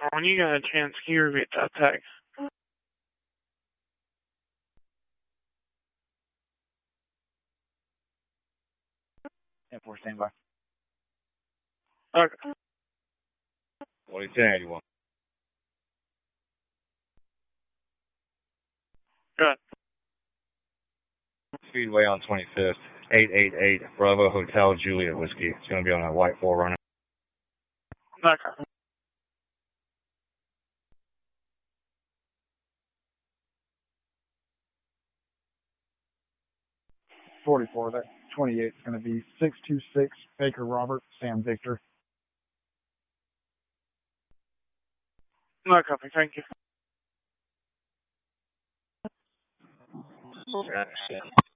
When you got a chance, can you repeat that text? 10-4 standby. Okay. 1081. Good. Speedway on 25th. 888 Bravo Hotel Juliet Whiskey. It's going to be on a white 4Runner. Okay. That 28 is going to be 626 Baker Robert, Sam Victor. No copy. Thank you.